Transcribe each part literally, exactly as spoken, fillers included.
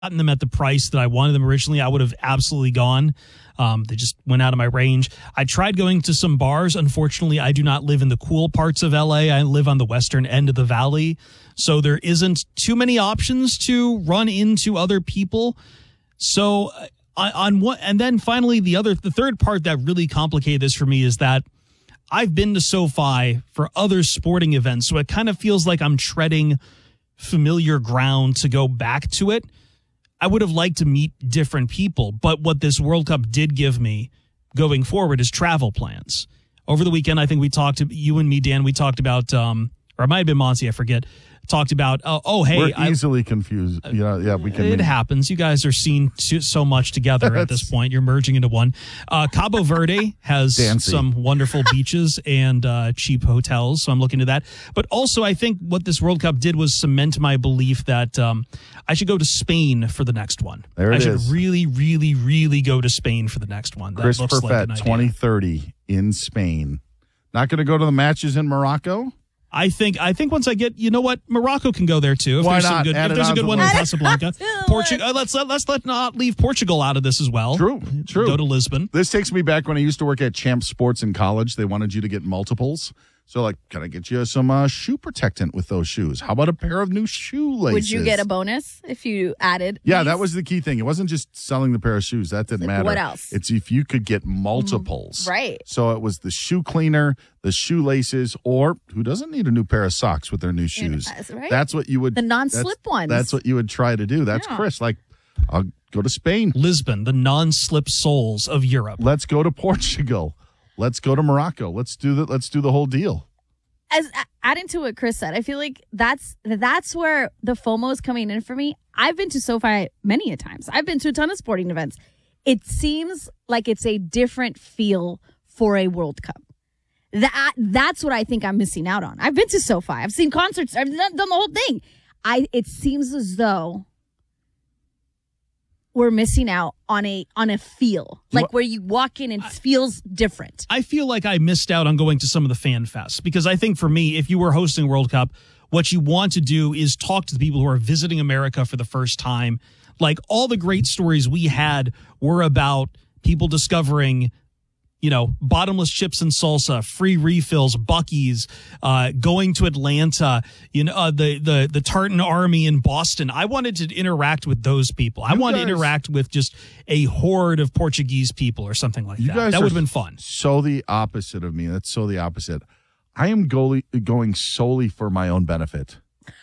gotten them at the price that I wanted them originally, I would have absolutely gone. Um, they just went out of my range. I tried going to some bars. Unfortunately, I do not live in the cool parts of L A. I live on the western end of the valley. So there isn't too many options to run into other people. So uh, on what, and then finally the other, the third part that really complicated this for me is that I've been to SoFi for other sporting events. So it kind of feels like I'm treading familiar ground to go back to it. I would have liked to meet different people, but what this World Cup did give me going forward is travel plans. Over the weekend, I think we talked to you and me, Dan, we talked about, um, or it might have been Monty, I forget, talked about, uh, oh, hey. We're easily I, confused. Yeah, yeah, we can. It meet. happens. You guys are seen too, so much together at this point. You're merging into one. Uh, Cabo Verde has Dancy. some wonderful beaches and uh, cheap hotels, so I'm looking to that. But also, I think what this World Cup did was cement my belief that um, I should go to Spain for the next one. There it I should is. really, really, really go to Spain for the next one. That Chris looks Perfett, like twenty thirty in Spain. Not going to go to the matches in Morocco? I think I think once I get, you know what, Morocco can go there too. If Why there's not? some good, Add if it there's a on good to one the in list. Casablanca, Portugal. Uh, let's let, let's let not leave Portugal out of this as well. True, true. Go to Lisbon. This takes me back when I used to work at Champ Sports in college. They wanted you to get multiples. So, like, can I get you some uh, shoe protectant with those shoes? How about a pair of new shoelaces? Would you get a bonus if you added? Yeah, these? that was the key thing. It wasn't just selling the pair of shoes. That didn't Like, matter. what else? It's if you could get multiples. Right. So it was the shoe cleaner, the shoelaces, or who doesn't need a new pair of socks with their new shoes? That's right. That's what you would. The non-slip that's, ones. That's what you would try to do. That's Yeah. Chris. Like, I'll go to Spain. Lisbon, the non-slip soles of Europe. Let's go to Portugal. Let's go to Morocco. Let's do the. Let's do the whole deal. As adding to what Chris said, I feel like that's that's where the FOMO is coming in for me. I've been to SoFi many a times. I've been to a ton of sporting events. It seems like it's a different feel for a World Cup. That that's what I think I'm missing out on. I've been to SoFi. I've seen concerts. I've done, done the whole thing. I it seems as though we're missing out on a on a feel, like What? where you walk in and it feels different. I feel like I missed out on going to some of the fan fests because I think for me, if you were hosting World Cup, what you want to do is talk to the people who are visiting America for the first time. Like all the great stories we had were about people discovering, you know, bottomless chips and salsa, free refills, Buc-ee's, uh, going to Atlanta, you know, uh, the, the, the Tartan Army in Boston. I wanted to interact with those people. I You wanted guys- to interact with just a horde of Portuguese people or something like You that. guys That are would have been fun. So the opposite of me. That's so the opposite. I am go- going solely for my own benefit.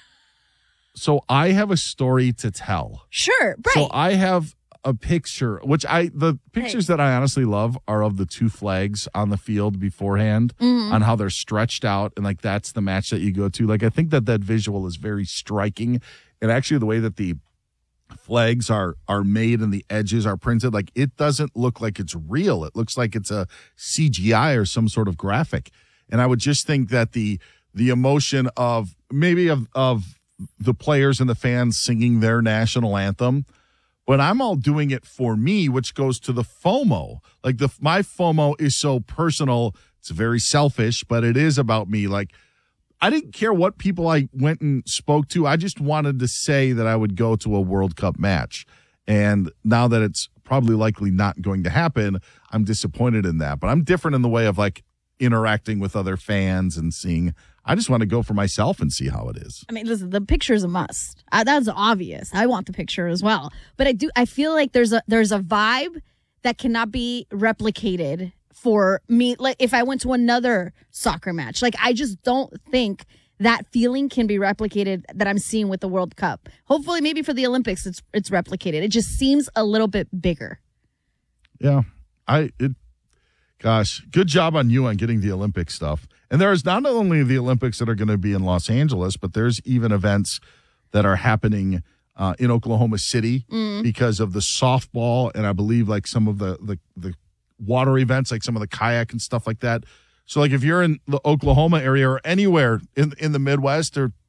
So I have a story to tell. Sure, right. So I have a picture, which I the pictures that I honestly love are of the two flags on the field beforehand, Mm-hmm. on how they're stretched out, and like that's the match that you go to. Like I think that that visual is very striking, and actually the way that the flags are are made and the edges are printed, like it doesn't look like it's real. It looks like it's a C G I or some sort of graphic. And I would just think that the the emotion of maybe of of the players and the fans singing their national anthem, but I'm all doing it for me, which goes to the FOMO. Like the my FOMO is so personal. It's very selfish, but it is about me. Like I didn't care what people I went and spoke to. I just wanted to say that I would go to a World Cup match. And now that it's probably likely not going to happen, I'm disappointed in that. But I'm different in the way of like interacting with other fans and seeing. I just want to go for myself and see how it is. I mean, listen, the picture is a must. Uh, that's obvious. I want the picture as well. But I do. I feel like there's a there's a vibe that cannot be replicated for me. Like if I went to another soccer match, like I just don't think that feeling can be replicated that I'm seeing with the World Cup. Hopefully, maybe for the Olympics, it's it's replicated. It just seems a little bit bigger. Yeah, I it. Gosh, good job on you on getting the Olympic stuff. And there's not only the Olympics that are going to be in Los Angeles, but there's even events that are happening uh, in Oklahoma City Mm. because of the softball and I believe like some of the, the the water events, like some of the kayak and stuff like that. So like if you're in the Oklahoma area or anywhere in in the Midwest, or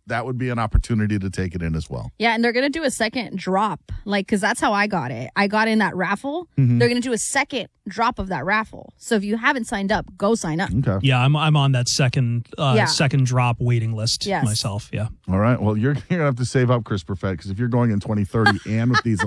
that would be an opportunity to take it in as well. Yeah, and they're going to do a second drop, like, because that's how I got it. I got in that raffle. Mm-hmm. They're going to do a second drop of that raffle. So if you haven't signed up, go sign up. Okay. Yeah, I'm I'm on that second uh, Yeah. second drop waiting list Yes. myself. Yeah. All right. Well, you're, you're going to have to save up, Chris Perfett, because if you're going in twenty thirty and with these